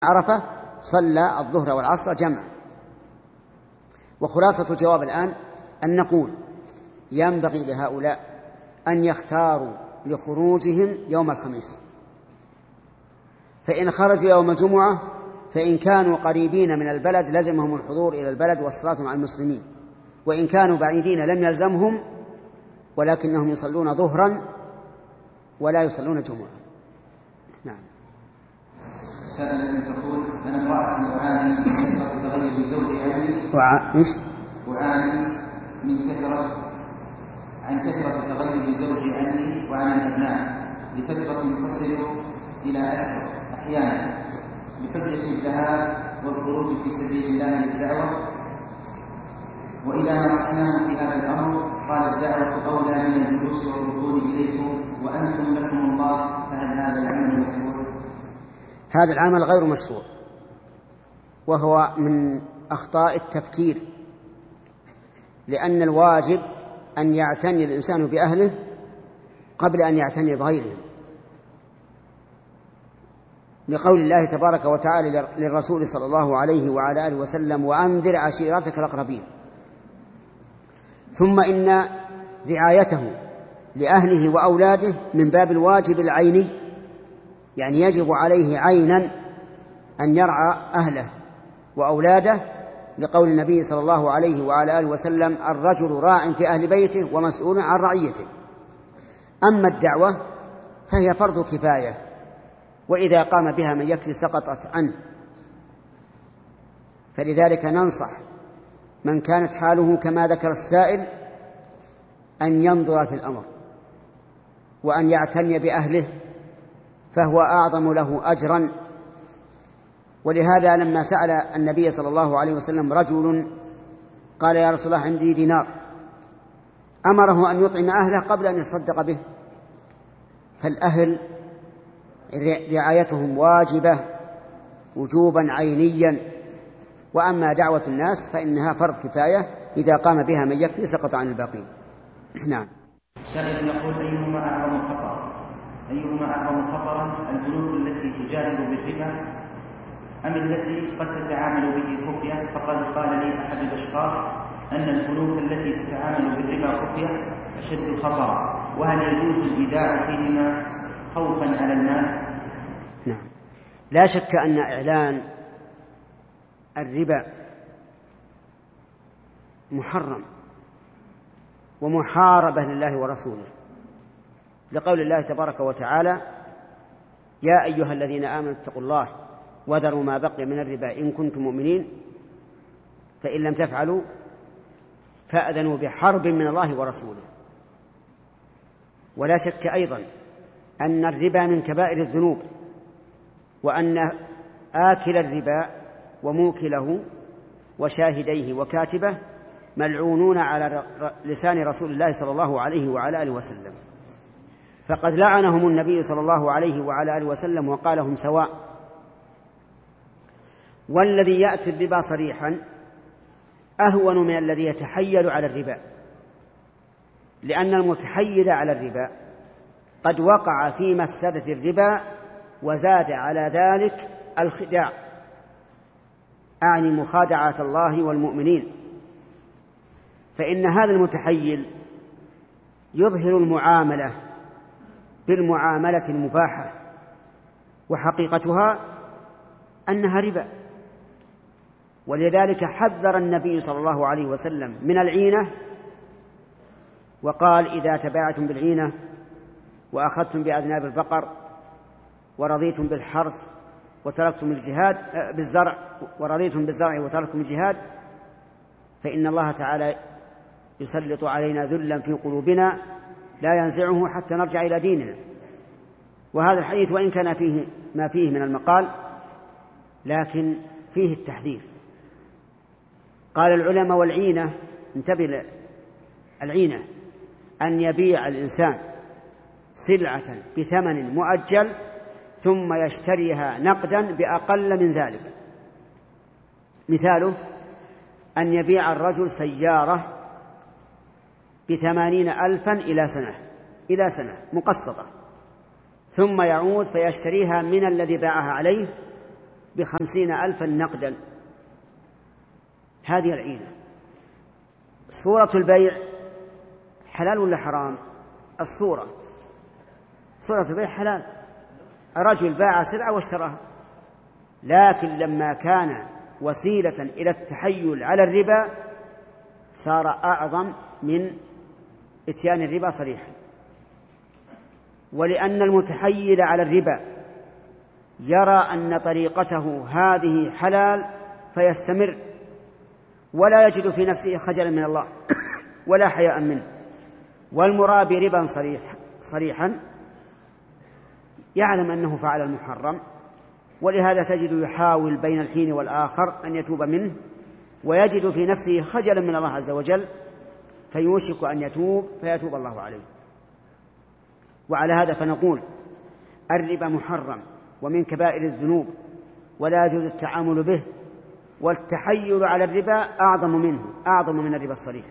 عرفة صلى الظهر والعصر جمع. وخلاصة الجواب الآن أن نقول ينبغي لهؤلاء أن يختاروا لخروجهم يوم الخميس، فإن خرجوا يوم الجمعة فإن كانوا قريبين من البلد لزمهم الحضور إلى البلد والصلاة مع المسلمين، وإن كانوا بعيدين لم يلزمهم ولكنهم يصلون ظهرا ولا يصلون جمعة. نعم. سألت تقول أنا امرأة أعاني من كثرة تغير زوجي عني أعاني من كثرة تغير زوجي عني وعن الأبناء لفترة تصل إلى أشهر أحيانا بحجة الذهاب والخروج في سبيل الله للدعوة، وإذا نصحناه في هذا الأمر قال الدعوة أولى من الجلوس والركود إليكم وأنتم لكم الله، فهل هذا العمل مشروع؟ هذا العمل غير مشروع، وهو من أخطاء التفكير، لأن الواجب أن يعتني الإنسان بأهله قبل أن يعتني بغيرهم، لقول الله تبارك وتعالى للرسول صلى الله عليه وعلى آله وسلم وأنذر عشيرتك الأقربين. ثم إن رعايته لأهله وأولاده من باب الواجب العيني، يعني يجب عليه عينا أن يرعى أهله وأولاده، لقول النبي صلى الله عليه وعلى آله وسلم الرجل راع في أهل بيته ومسؤول عن رعيته. أما الدعوة فهي فرض كفاية، وإذا قام بها من يكفي سقطت عنه، فلذلك ننصح من كانت حاله كما ذكر السائل أن ينظر في الأمر وأن يعتني بأهله، فهو أعظم له أجرا. ولهذا لما سأل النبي صلى الله عليه وسلم رجل قال يا رسول الله عندي دينار، أمره أن يطعم أهله قبل أن يتصدق به. فالأهل رعايتهم واجبة وجوبا عينيا، وأما دعوة الناس فإنها فرض كفاية، إذا قام بها من يكفي سقط عن الباقين. نعم. سائل يقول أيهما أعظم خطرا البنوك التي تجاهد بالربا أم التي قد تتعامل به خفية؟ فقد قال لي أحد الأشخاص أن البنوك التي تتعامل بالربا خفية أشد خطرا، وهل يجوز الإيداع فيهما خوفا على الناس؟ نعم، لا شك أن إعلان الربا محرم ومحاربة لله ورسوله، لقول الله تبارك وتعالى يا أيها الذين آمنوا اتقوا الله وذروا ما بقي من الربا إن كنتم مؤمنين فإن لم تفعلوا فأذنوا بحرب من الله ورسوله. ولا شك أيضا أن الربا من كبائر الذنوب، وأن آكل الربا وموكله وشاهديه وكاتبه ملعونون على لسان رسول الله صلى الله عليه وعلى آله وسلم، فقد لعنهم النبي صلى الله عليه وعلى آله وسلم وقال هم سواء. والذي يأتي الربا صريحا أهون من الذي يتحيل على الربا، لأن المتحيل على الربا قد وقع في مفسدة الربا وزاد على ذلك الخداع، أعني مخادعة الله والمؤمنين. فإن هذا المتحيل يظهر المعاملة بالمعاملة المباحة وحقيقتها أنها ربا، ولذلك حذر النبي صلى الله عليه وسلم من العينة، وقال إذا تباعتم بالعينة وأخذتم بأذناب البقر ورضيتم بالحرث وتركتم الجهاد بالزرع ورضيتم بالزرع وتركتم الجهاد فإن الله تعالى يسلط علينا ذلا في قلوبنا لا ينزعه حتى نرجع إلى ديننا. وهذا الحديث وإن كان فيه ما فيه من المقال لكن فيه التحذير. قال العلماء والعينة، انتبه، العينة أن يبيع الإنسان سلعة بثمن مؤجل ثم يشتريها نقدا بأقل من ذلك. مثاله أن يبيع الرجل سيارة ب80,000 إلى سنة مقسطة، ثم يعود فيشتريها من الذي باعها عليه ب50,000 نقدا. هذه العينة. صورة البيع حلال ولا حرام؟ صورة البيع حلال، الرجل باع سلعة واشتراها، لكن لما كان وسيلة إلى التحيل على الربا صار أعظم من إتيان الربا صريحا. ولأن المتحيل على الربا يرى أن طريقته هذه حلال فيستمر ولا يجد في نفسه خجلا من الله ولا حياء منه، والمرابي ربا صريحا يعلم أنه فعل المحرم، ولهذا تجد يحاول بين الحين والآخر أن يتوب منه، ويجد في نفسه خجلا من الله عز وجل فيوشك أن يتوب فيتوب الله عليه. وعلى هذا فنقول الربا محرم ومن كبائر الذنوب ولا يجوز التعامل به، والتحيل على الربا أعظم من الربا الصريح.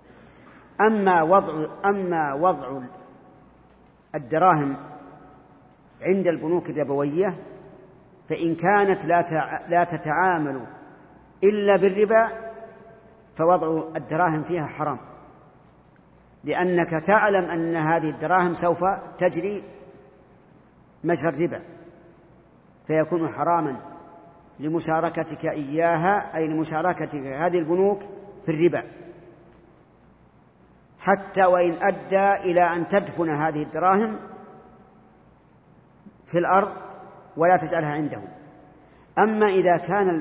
أما وضع الدراهم عند البنوك الربوية فإن كانت لا تتعامل إلا بالربا فوضع الدراهم فيها حرام، لأنك تعلم أن هذه الدراهم سوف تجري مجرى الربا، فيكون حراما لمشاركتك إياها، أي لمشاركتك هذه البنوك في الربا، حتى وإن أدى إلى أن تدفن هذه الدراهم في الأرض ولا تجعلها عندهم. أما إذا كان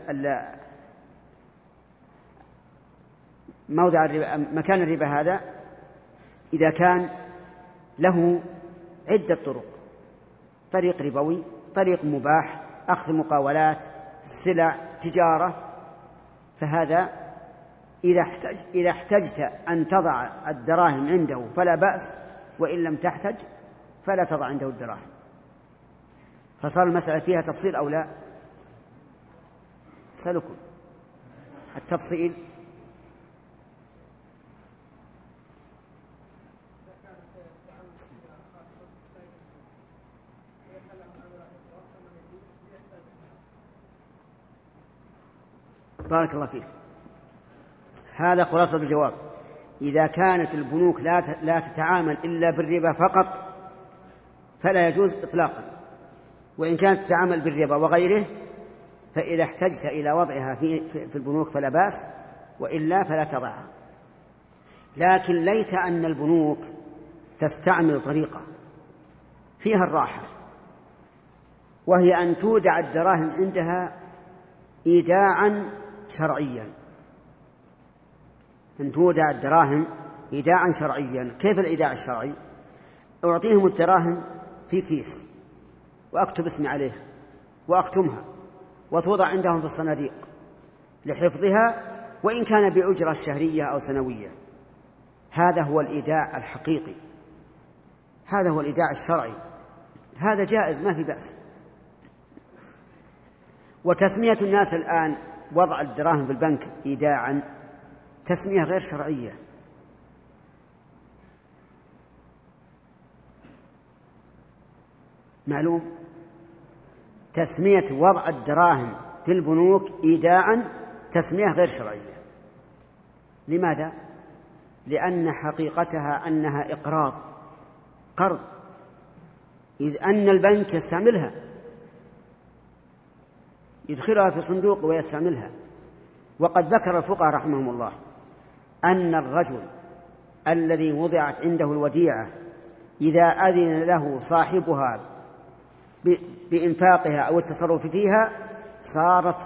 مكان الربا هذا إذا كان له عدة طرق، طريق ربوي، طريق مباح، أخذ مقاولات، سلع، تجارة، فهذا إذا احتجت أن تضع الدراهم عنده فلا بأس، وإن لم تحتج فلا تضع عنده الدراهم. فصار المسألة فيها تفصيل أو لا؟ أسألكم التفصيل. بارك الله فيك. هذا خلاصة الجواب. إذا كانت البنوك لا تتعامل إلا بالربا فقط فلا يجوز إطلاقا، وإن كانت تتعامل بالربا وغيره فإذا احتجت إلى وضعها في البنوك فلا بأس، وإلا فلا تضعها. لكن ليت أن البنوك تستعمل طريقة فيها الراحة، وهي أن تودع الدراهم عندها إيداعا شرعيا. أن تودع الدراهم إيداعا شرعيا. كيف الإيداع الشرعي؟ أعطيهم الدراهم في كيس وأكتب اسمي عليها وأختمها وتوضع عندهم في الصناديق لحفظها، وإن كان بأجرة شهرية أو سنوية. هذا هو الإيداع الحقيقي، هذا هو الإيداع الشرعي، هذا جائز ما في بأس. وتسمية الناس الآن وضع الدراهم في البنك إيداعا تسمية غير شرعية. معلوم؟ تسمية وضع الدراهم في البنوك إيداعا تسمية غير شرعية. لماذا؟ لأن حقيقتها أنها إقراض، قرض، إذ أن البنك يستعملها، يدخلها في صندوق ويستعملها. وقد ذكر الفقهاء رحمهم الله أن الرجل الذي وضعت عنده الوديعة إذا أذن له صاحبها بإنفاقها أو التصرف فيها صارت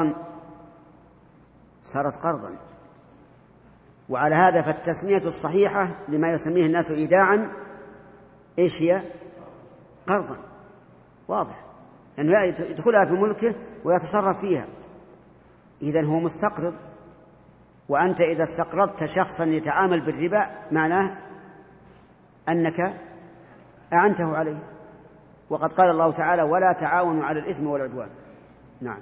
قرضا. وعلى هذا فالتسمية الصحيحة لما يسميه الناس إيداعا إيش هي؟ قرضا، واضح، لأنه يدخلها في ملكه ويتصرف فيها، إذن هو مستقرض. وأنت إذا استقرضت شخصا يتعامل بالربا معناه أنك أعنته عليه، وقد قال الله تعالى ولا تعاونوا على الإثم والعدوان. نعم.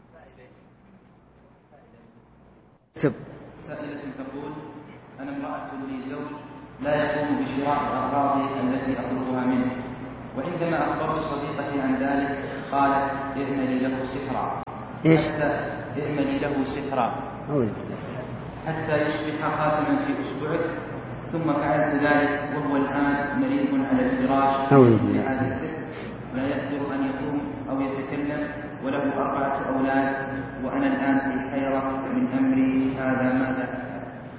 سائلة تقول أنا امرأة لي زوج لا يقوم بشراء أغراضي التي أطلبها منه، وعندما أخبرت صديقتي عن ذلك قالت اعملي له سحرا. اعملي له سحرا حتى يصبح خاتما في أسبوعك، ثم فعلت ذلك وهو الآن مريض على الفراش بهذا السحر، لا يقدر أن يقوم أو يتكلم، وله 4 أولاد، وأنا الآن في حيرة من أمري هذا، ماذا؟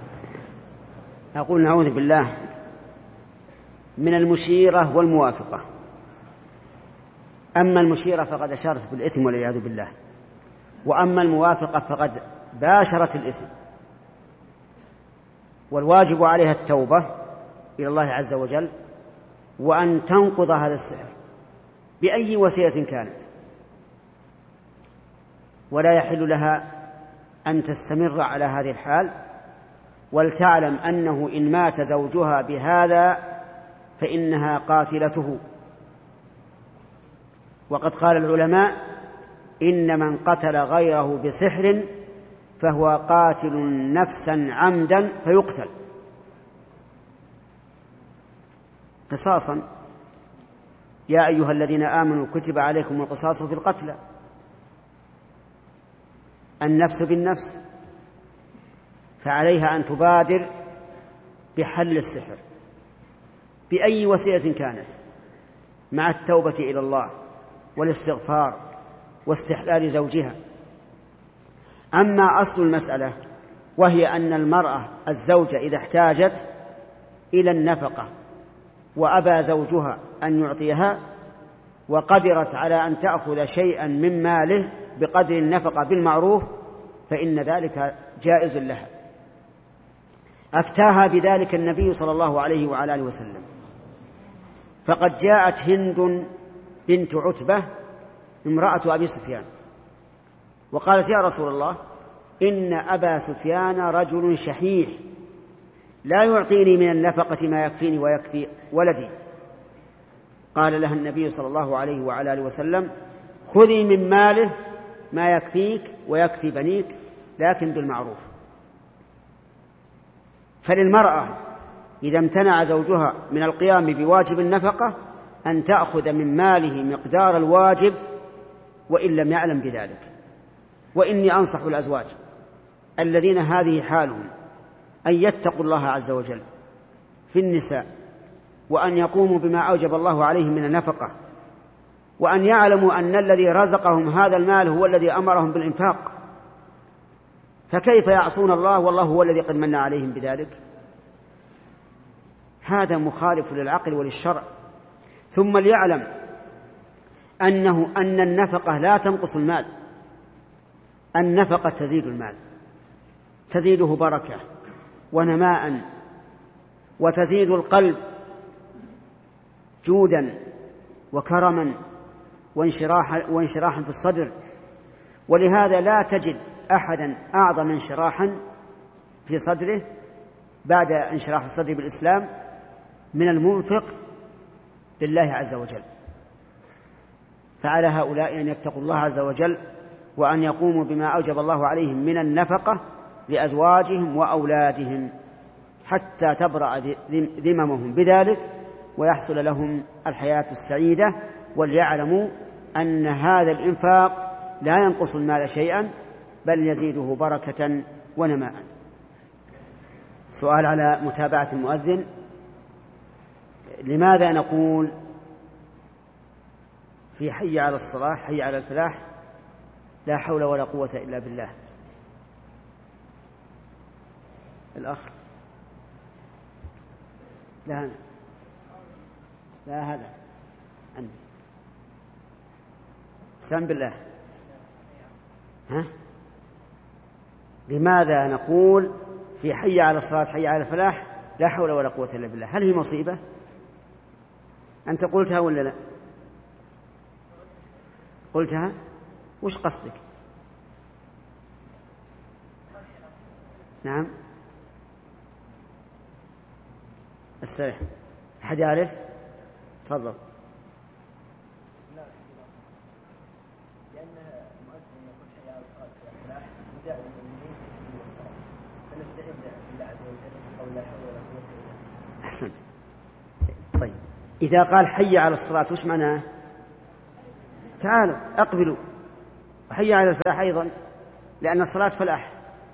أقول نعوذ بالله من المشيرة والموافقة. أما المشيرة فقد أشارت بالإثم والعياذ بالله، وأما الموافقة فقد باشرت الإثم، والواجب عليها التوبة إلى الله عز وجل، وأن تنقض هذا السحر بأي وسيلة كانت، ولا يحل لها أن تستمر على هذه الحال، ولتعلم أنه إن مات زوجها بهذا فإنها قاتلته. وقد قال العلماء إن من قتل غيره بسحر فهو قاتل نفسا عمدا فيقتل قصاصا. يا أيها الذين آمنوا كتب عليكم القصاص في القتلى، النفس بالنفس، فعليها أن تبادر بحل السحر بأي وسيلة كانت، مع التوبة إلى الله والاستغفار واستحلال زوجها. أما أصل المسألة وهي أن المرأة الزوجة إذا احتاجت إلى النفقة وأبى زوجها أن يعطيها، وقدرت على أن تأخذ شيئا من ماله بقدر النفقة بالمعروف، فإن ذلك جائز لها. أفتاها بذلك النبي صلى الله عليه وعلى آله وسلم، فقد جاءت هند بنت عتبة امرأة أبي سفيان وقالت يا رسول الله إن أبا سفيان رجل شحيح لا يعطيني من النفقة ما يكفيني ويكفي ولدي. قال لها النبي صلى الله عليه وعلى آله وسلم خذي من ماله ما يكفيك ويكفي بنيك، لكن بالمعروف. فللمرأة إذا امتنع زوجها من القيام بواجب النفقة أن تأخذ من ماله مقدار الواجب وإن لم يعلم بذلك. وإني أنصح الأزواج الذين هذه حالهم أن يتقوا الله عز وجل في النساء، وأن يقوموا بما أوجب الله عليهم من النفقة، وأن يعلموا أن الذي رزقهم هذا المال هو الذي أمرهم بالإنفاق، فكيف يعصون الله والله هو الذي قد من عليهم بذلك؟ هذا مخالف للعقل وللشرع. ثم ليعلم أن النفقة لا تنقص المال، النفقة تزيد المال، تزيده بركة ونماء، وتزيد القلب جودا وكرما وانشراحا في الصدر. ولهذا لا تجد أحدا أعظم انشراحا في صدره بعد انشراح الصدر بالإسلام من المنفق لله عز وجل. فعلى هؤلاء أن يتقوا الله عز وجل وأن يقوموا بما أوجب الله عليهم من النفقة لأزواجهم وأولادهم حتى تبرأ ذممهم بذلك ويحصل لهم الحياة السعيدة. وليعلموا أن هذا الإنفاق لا ينقص المال شيئا بل يزيده بركة ونماء. سؤال على متابعة المؤذن: لماذا نقول في حي على الصلاة حي على الفلاح لا حول ولا قوة إلا بالله؟ الأخ لا هذا عندي سم بالله. ها؟ لماذا نقول في حي على الصلاة حي على الفلاح لا حول ولا قوة إلا بالله؟ هل هي مصيبة؟ أنت قلتها ولا لا؟ قلتها؟ وش قصدك؟ نعم السرح. أحد يعرف؟ تفضل. أحسنت. طيب إذا قال حي على الصلاة وش معناه؟ تعالوا أقبلوا، وحي على الفلاح أيضا، لأن الصلاة فلاح.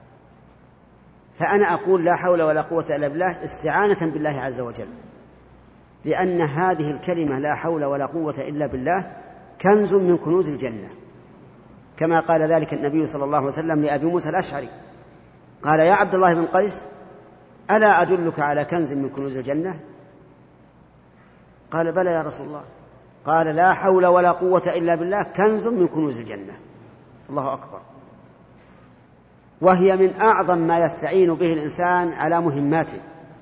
فأنا أقول لا حول ولا قوة إلا بالله استعانة بالله عز وجل، لأن هذه الكلمة لا حول ولا قوة إلا بالله كنز من كنوز الجنة، كما قال ذلك النبي صلى الله عليه وسلم لأبي موسى الأشعري، قال يا عبد الله بن قيس ألا أدلك على كنز من كنوز الجنة؟ قال بلى يا رسول الله. قال لا حول ولا قوة إلا بالله كنز من كنوز الجنة. الله أكبر. وهي من أعظم ما يستعين به الإنسان على مهماته.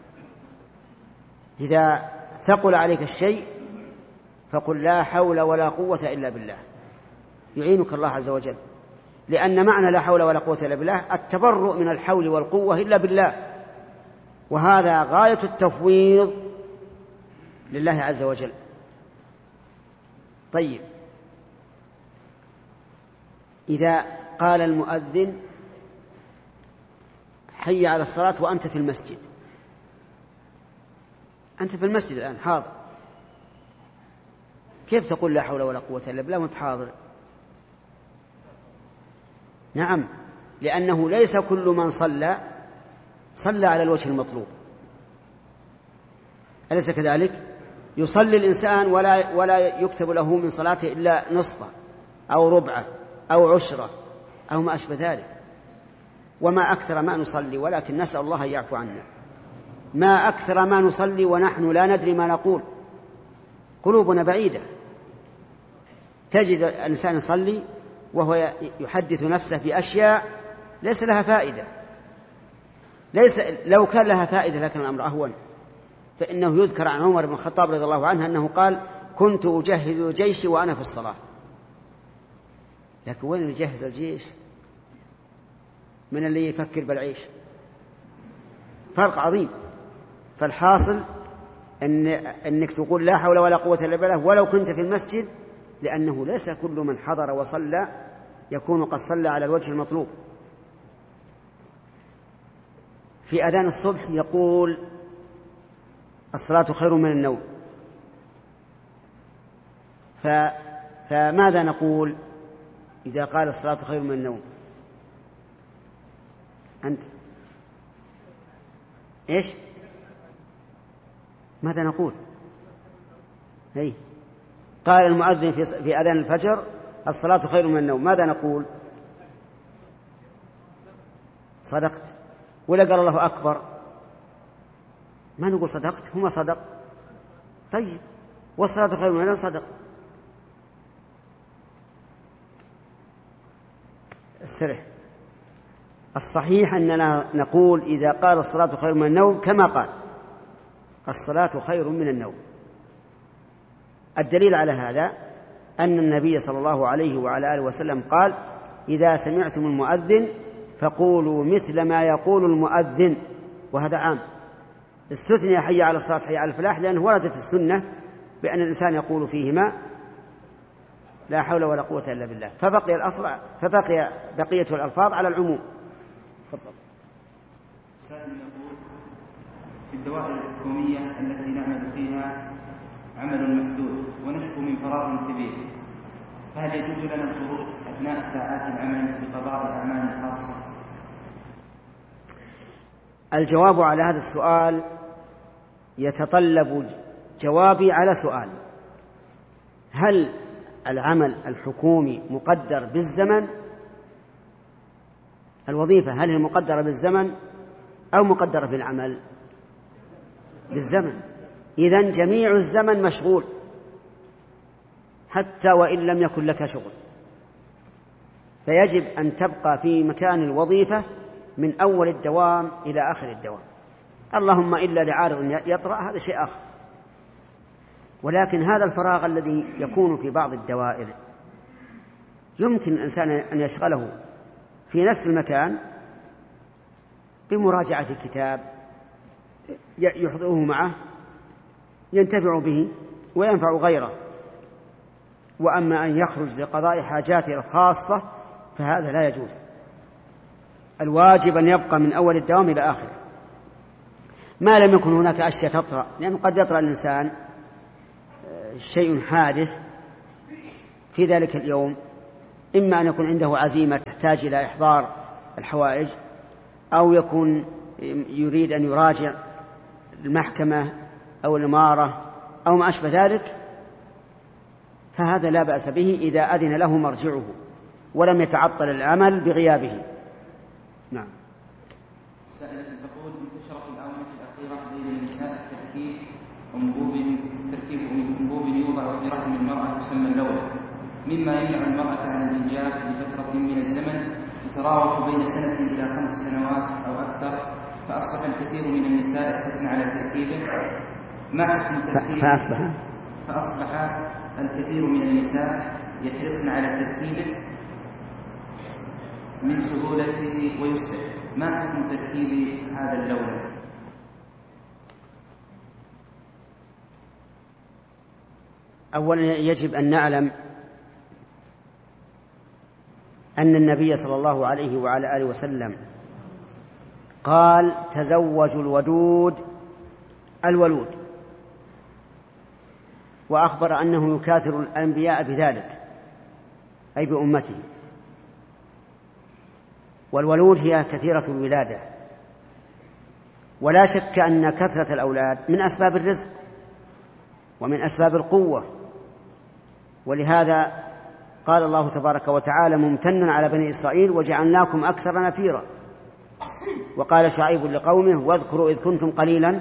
إذا ثقل عليك الشيء فقل لا حول ولا قوة إلا بالله، يعينك الله عز وجل، لأن معنى لا حول ولا قوة إلا بالله التبرؤ من الحول والقوة إلا بالله، وهذا غاية التفويض لله عز وجل. طيب، إذا قال المؤذن حي على الصلاة وأنت في المسجد، أنت في المسجد الآن حاضر، كيف تقول لا حول ولا قوة إلا بالله وأنت حاضر؟ نعم، لأنه ليس كل من صلى على الوجه المطلوب، أليس كذلك؟ يصلي الإنسان ولا يكتب له من صلاته إلا نصفه أو ربعه أو عشرة أو ما أشبه ذلك، وما أكثر ما نصلي، ولكن نسأل الله أن يعفو عنا. ما أكثر ما نصلي ونحن لا ندري ما نقول، قلوبنا بعيدة. تجد الإنسان يصلي وهو يحدث نفسه بأشياء ليس لها فائدة، لو كان لها فائدة لكن الأمر أهون. فإنه يذكر عن عمر بن الخطاب رضي الله عنه أنه قال كنت أجهز جيشي وأنا في الصلاة. لكن وين يجهز الجيش من اللي يفكر بالعيش؟ فرق عظيم. فالحاصل أنك تقول لا حول ولا قوة إلا بالله ولو كنت في المسجد، لأنه ليس كل من حضر وصلى يكون قد صلى على الوجه المطلوب. في أذان الصبح يقول الصلاة خير من النوم، فماذا نقول إذا قال الصلاة خير من النوم؟ أنت إيش؟ ماذا نقول؟ هي قال المؤذن في أذان الفجر الصلاة خير من النوم، ماذا نقول؟ صدقت. ولا قال الله أكبر؟ ما نقول صدقت، هما صدق. طيب، والصلاة خير من النوم صدق. السرح الصحيح أننا نقول إذا قال الصلاة خير من النوم كما قال الصلاة خير من النوم. الدليل على هذا أن النبي صلى الله عليه وعلى آله وسلم قال إذا سمعتم المؤذن فقولوا مثل ما يقول المؤذن، وهذا عام. استثني حي على الصلاة حي على الفلاح لأنه وردت السنة بأن الإنسان يقول فيهما لا حول ولا قوة إلا بالله، فبقي بقية الألفاظ على العموم. تفضل. سائل يقول في الدوائر الحكومية التي نعمل فيها عمل محدود ونشكو من فراغ كبير، فهل يجوز لنا الخروج أثناء ساعات العمل بقضاء الأعمال الخاصة؟ الجواب على هذا السؤال يتطلب جوابي على سؤال: هل العمل الحكومي مقدر بالزمن؟ الوظيفة هل هي مقدرة بالزمن أو مقدرة بالعمل؟ بالزمن. إذن جميع الزمن مشغول حتى وإن لم يكن لك شغل، فيجب أن تبقى في مكان الوظيفة من أول الدوام إلى آخر الدوام، اللهم إلا لعارض يطرأ، هذا شيء آخر. ولكن هذا الفراغ الذي يكون في بعض الدوائر يمكن الإنسان أن يشغله في نفس المكان بمراجعة كتاب يحضره معه ينتفع به وينفع غيره. وأما أن يخرج لقضاء حاجاته الخاصة فهذا لا يجوز. الواجب أن يبقى من أول الدوام إلى آخره ما لم يكن هناك أشياء تطرأ، لأنه قد يطرأ الإنسان شيء حادث في ذلك اليوم، إما أن يكون عنده عزيمة تحتاج إلى إحضار الحوائج، أو يكون يريد أن يراجع المحكمة أو الإمارة أو ما أشبه ذلك، فهذا لا بأس به إذا أذن له مرجعه ولم يتعطل العمل بغيابه. نعم. سائلة تقول: انتشر في الآونة الأخيرة بين النساء تركيب أنبوب يوضع في رحم المرأة يسمى اللولب، مما يمنع المرأة عن الإنجاب لفترة من الزمن يتراوح بين سنة إلى 5 سنوات أو أكثر، فأصبح الكثير من النساء يحرصن على تركيبه. ما حكم تركيبه؟ فأصبح الكثير من النساء يحرصن على تركيبه من سهولته ويسره. ما حكم تركيب هذا اللولب؟ أولا يجب أن نعلم أن النبي صلى الله عليه وعلى آله وسلم قال: تزوجوا الودود الولود، وأخبر أنه يكاثر الأنبياء بذلك، أي بأمته. والولود هي كثيرة الولادة، ولا شك أن كثرة الأولاد من أسباب الرزق ومن أسباب القوة، ولهذا قال الله تبارك وتعالى ممتنا على بني إسرائيل: وجعلناكم أكثر نفيرا. وقال شعيب لقومه: واذكروا إذ كنتم قليلا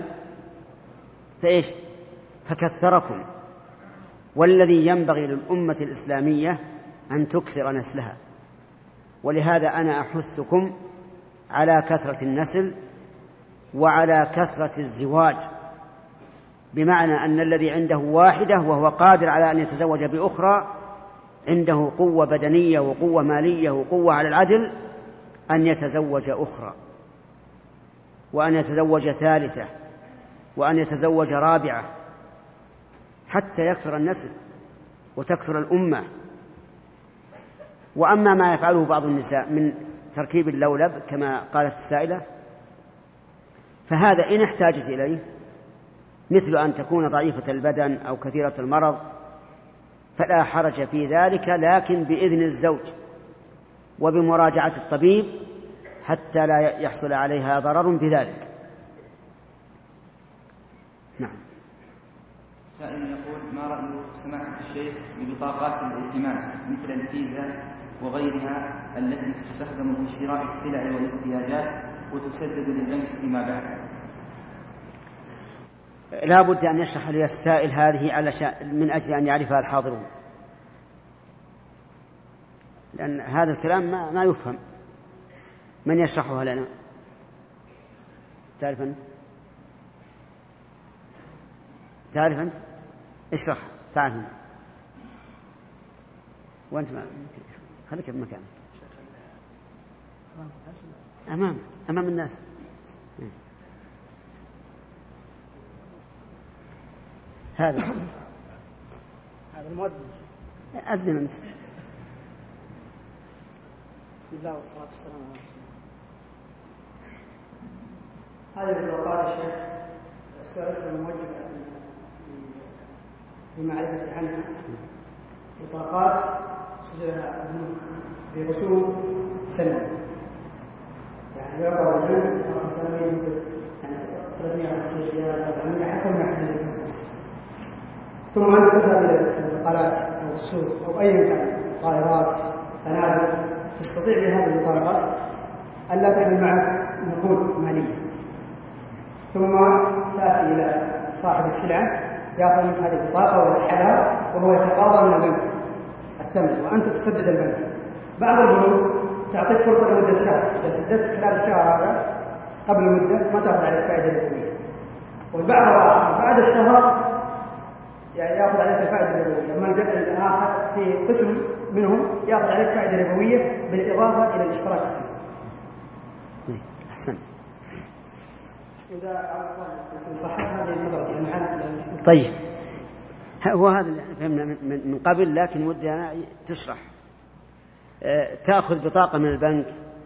فكثركم. والذي ينبغي للأمة الإسلامية أن تكثر نسلها، ولهذا أنا أحثكم على كثرة النسل وعلى كثرة الزواج، بمعنى أن الذي عنده واحدة وهو قادر على أن يتزوج بأخرى، عنده قوة بدنية وقوة مالية وقوة على العدل، أن يتزوج أخرى، وأن يتزوج ثالثة، وأن يتزوج رابعة، حتى يكثر النسل وتكثر الأمة. وأما ما يفعله بعض النساء من تركيب اللولب كما قالت السائلة، فهذا إن احتاجت إليه، مثل أن تكون ضعيفة البدن أو كثيرة المرض، فلا حرج في ذلك، لكن بإذن الزوج وبمراجعة الطبيب حتى لا يحصل عليها ضرر بذلك. نعم. سائل يقول: ما رأي سماحة الشيخ ببطاقات الائتمان مثل الفيزا وغيرها التي تستخدم في شراء السلع والاحتياجات وتسدد للبنك فيما بعد؟ لا بد أن يشرح لي السائل هذه من أجل أن يعرفها الحاضرون، لأن هذا الكلام ما يفهم. من يشرحها لنا؟ تعرف أنت؟ اشرح. تعرف أنت؟ وأنت خليك بمكانك أمام الناس. هذا المؤذن. أذن أنت. بسم الله والصلاة والسلام على رسول الله. هذه البطاقات يا شيخ أسأل الموجه بمعرفة عنها. بطاقات برسوم سنة، يعني يعطى البنك أصل سنوي مدة 350 ريال 400 حسب ما يحدد البنك. ثم أنت تذهب إلى البقالات أو السوق أو أي مكان، طائرات، فنادق، تستطيع بهذه البطاقة ألا تحمل معك نقود مالية، ثم تأتي إلى صاحب السلعة يأخذ منك هذه البطاقة ويسحبها وهو يتقاضى من البنك الثمن وأنت تسدد البنك. بعض البنوك تعطيك فرصة لمدة شهر، إذا سددت خلال الشهر هذا قبل مدة ما تأخذ عليك فائدة ربوية، والبعض الآخر بعد الشهر يعني يأخذ عليك الفائدة الربوية. أما الآخر في قسم منهم يأخذ عليك فائدة ربوية بالإضافة إلى الاشتراك السنوي. أحسن. إذا صحت هذه النظرة. طيب، هو هذا اللي فهمنا من قبل، لكن ودنا تشرح. تأخذ بطاقة من البنك،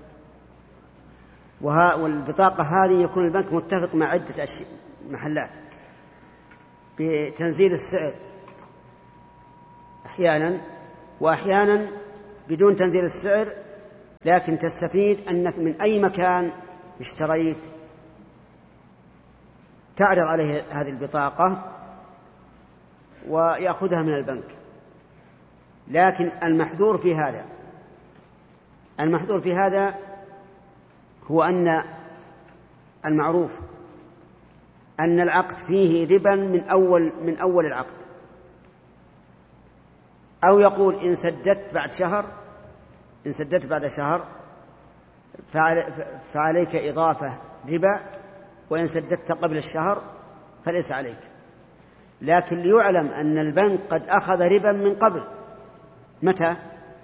والبطاقة هذه يكون البنك متفق مع عدة محلات بتنزيل السعر. أحيانا وأحيانا بدون تنزيل السعر، لكن تستفيد أنك من أي مكان اشتريت تعرض عليه هذه البطاقة ويأخذها من البنك. لكن المحذور في هذا هو أن المعروف أن العقد فيه ربا من أول العقد، أو يقول إن سددت بعد شهر فعليك إضافة ربا، وإن سددت قبل الشهر فليس عليك. لكن ليعلم أن البنك قد أخذ ربا من قبل. متى؟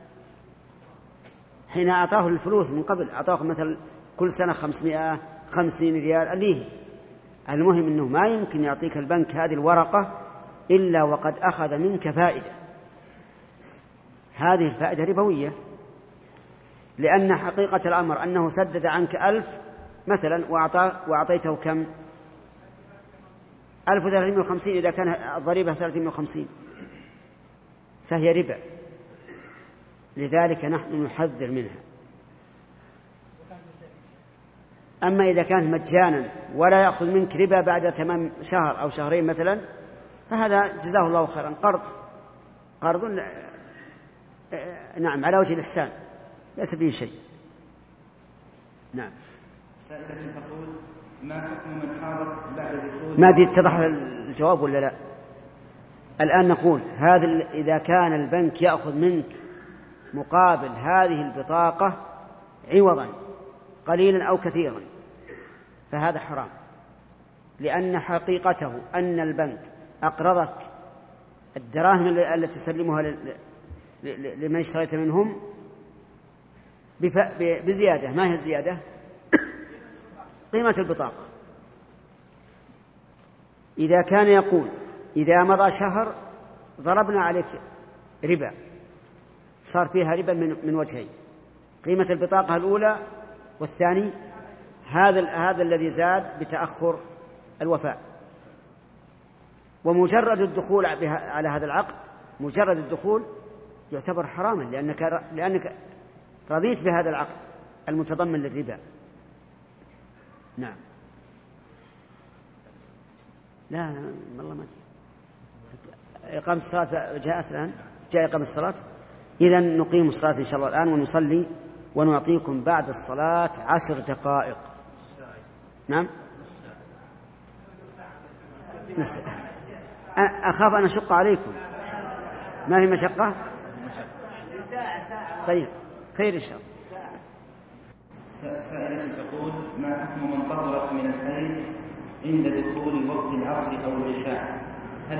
حين أعطاه الفلوس من قبل، أعطاه مثل كل سنة 550 ريال أليه. المهم أنه ما يمكن يعطيك البنك هذه الورقة إلا وقد أخذ منك فائدة. هذه الفائدة ربوية، لأن حقيقة الأمر أنه سدد عنك 1000 مثلا وأعطيته كم؟ 1350 إذا كان الضريبة 350، فهي ربا. لذلك نحن نحذر منها. أما إذا كانت مجانا ولا يأخذ منك ربا بعد تمام شهر أو شهرين مثلا، فهذا جزاه الله خيرا، قرض نعم على وجه الإحسان، ليس به شيء. نعم. سائلة تقول: ما حكم من حاضر بعد دخول؟ ما اتضح الجواب ولا لا؟ الآن نقول هذا إذا كان البنك يأخذ منك مقابل هذه البطاقة عوضا قليلا أو كثيرا فهذا حرام، لأن حقيقته أن البنك أقرضك الدراهم التي تسلمها لمن اشتريت منهم بزيادة. ما هي الزيادة؟ قيمة البطاقة. إذا كان يقول إذا مضى شهر ضربنا عليك ربا، صار فيها ربا من وجهين: قيمة البطاقة الأولى، والثاني هذا الذي زاد بتأخر الوفاء. ومجرد الدخول على هذا العقد، مجرد الدخول يعتبر حراما، لأنك رضيت بهذا العقد المتضمن للربا. نعم. لا والله ما إقامة الصلاة جاءت الآن، جاء إقامة الصلاة. إذا نقيم الصلاة إن شاء الله الآن ونصلي، ونعطيكم بعد الصلاة 10 دقائق. نعم. أخاف أن أشق عليكم. ما هي مشقة؟ طيب خير إن شاء الله. سائلة تقول: ما حكم من طهرت من الحيض عند دخول وقت العصر أو العشاء؟ هل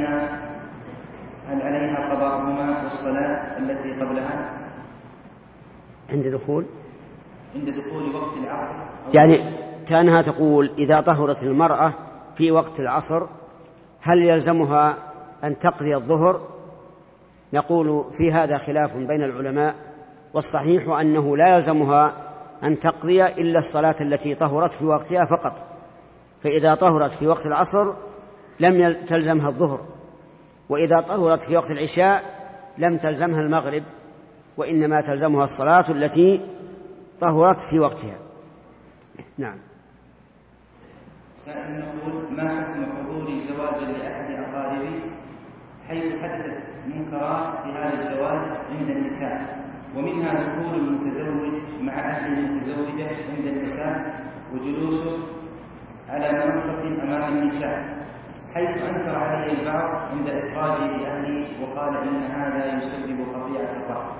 عليها قضاءهما والصلاة التي قبلها؟ عند دخول وقت العصر، يعني كانها تقول إذا طهرت المرأة في وقت العصر هل يلزمها أن تقضي الظهر؟ نقول في هذا خلاف بين العلماء، والصحيح أنه لا يلزمها أن تقضي إلا الصلاة التي طهرت في وقتها فقط. فإذا طهرت في وقت العصر لم تلزمها الظهر، وإذا طهرت في وقت العشاء لم تلزمها المغرب، وإنما تلزمها الصلاة التي طهرت في وقتها. نعم. سائل نقول: ما حكم حضور زواج لأحد أقاربي حيث حدثت منكرات في هذا الزواج عند النساء، ومنها دخول المتزوج مع أهل المتزوجة عند النساء وجلوسه على منصة أمام النساء، حيث أنكر عليه البعض عند إخراجه لأهله وقال إن هذا يسبب قطيعة الرحم.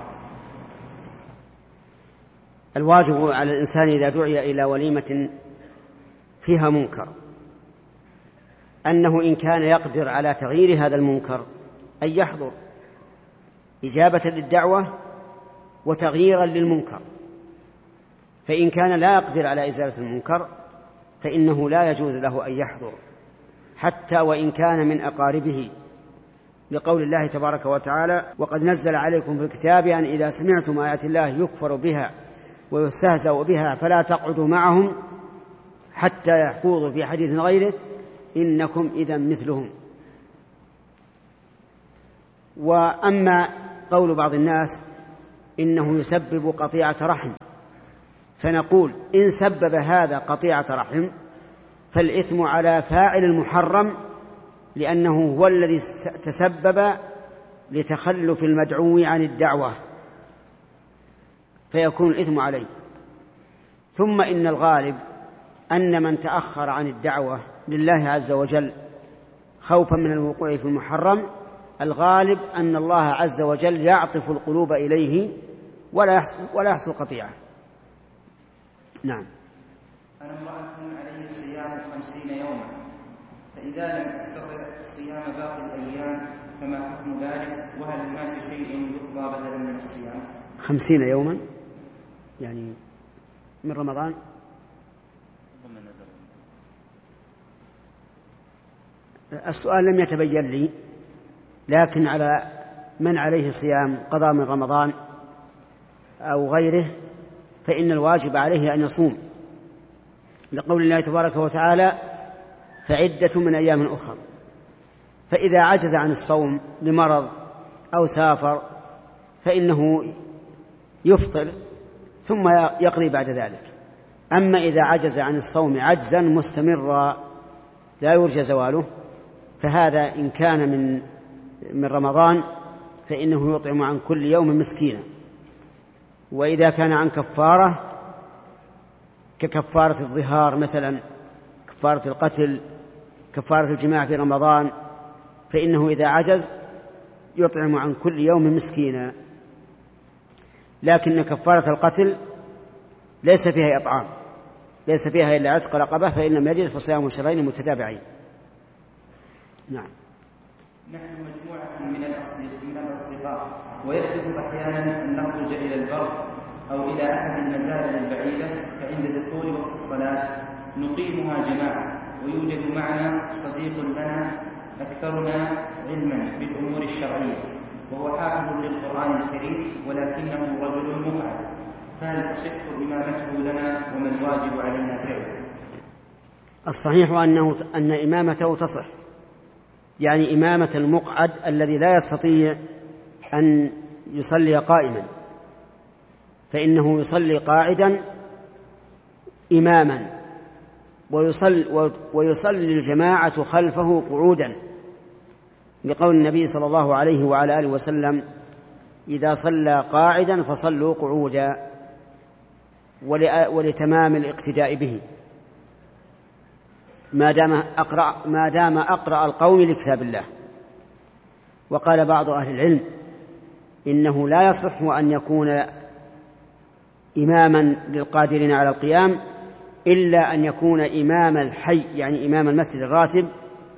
الواجب على الإنسان إذا دعي إلى وليمة فيها منكر أنه إن كان يقدر على تغيير هذا المنكر أن يحضر إجابة للدعوة وتغييرا للمنكر. فإن كان لا يقدر على إزالة المنكر فإنه لا يجوز له أن يحضر حتى وإن كان من أقاربه، لقول الله تبارك وتعالى: وقد نزل عليكم في الكتاب أن إذا سمعتم آيات الله يكفر بها ويستهزأ بها فلا تقعدوا معهم حتى يخوضوا في حديث غيره إنكم إذا مثلهم. وأما قول بعض الناس إنه يسبب قطيعة رحم، فنقول إن سبب هذا قطيعة رحم فالإثم على فاعل المحرم، لأنه هو الذي تسبب لتخلف المدعو عن الدعوة، فيكون الإثم عليه. ثم إن الغالب أن من تأخر عن الدعوة لله عز وجل خوفا من الوقوع في المحرم، الغالب أن الله عز وجل يعطف القلوب إليه ولا يحصل قطيعة. نعم. أنا امرأة علي صيام 50 يوما، فإذا لم أستطع صيام باقي الأيام فما حكم ذلك؟ وهل هناك شيء يقضى بدلا من الصيام؟ 50 يوما يعني من رمضان؟ السؤال لم يتبين لي، لكن على من عليه صيام قضاء من رمضان أو غيره فإن الواجب عليه أن يصوم، لقول الله تبارك وتعالى: فعدة من أيام أخرى. فإذا عجز عن الصوم لمرض أو سافر فإنه يفطر ثم يقضي بعد ذلك. أما إذا عجز عن الصوم عجزا مستمرا لا يرجى زواله، فهذا إن كان من رمضان فإنه يطعم عن كل يوم مسكينا. وإذا كان عن كفارة ككفارة الظهار مثلا، كفارة القتل، كفارة الجماع في رمضان، فإنه إذا عجز يطعم عن كل يوم مسكينا. لكن كفارة القتل ليس فيها إطعام، ليس فيها إلا عتق رقبة، فإن لم يجد فصيام شهرين متتابعين. نعم. نحن مجموعة من الأصدقاء، ويحدث أحيانا أن نخرج إلى البر أو إلى أحد المزارع البعيدة، فعند دخول وقت الصلاة نقيمها جماعة، ويوجد معنا صديق لنا أكثرنا علما بالأمور الشرعية، وهو حافظ للقرآن الكريم ولكنه رجل مقعد، فهل تصح إمامته لنا وما الواجب علينا فعله؟ الصحيح أن إمامته تصح، يعني إمامة المقعد الذي لا يستطيع أن يصلي قائما، فإنه يصلي قاعدا إماما ويصلي الجماعة خلفه قعودا، لقول النبي صلى الله عليه وعلى آله وسلم: إذا صلى قاعدا فصلوا قعودا، ولتمام الاقتداء به ما دام أقرأ القوم لكتاب الله. وقال بعض أهل العلم إنه لا يصح أن يكون إماما للقادرين على القيام إلا أن يكون إمام الحي، يعني إمام المسجد الراتب